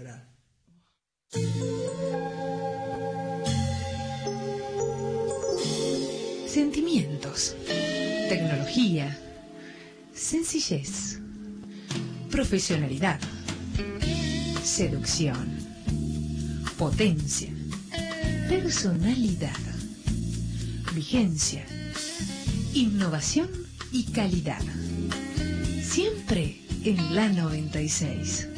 integral. Sentimientos, tecnología, sencillez, profesionalidad, seducción, potencia, personalidad, vigencia, innovación y calidad. Siempre en la 96.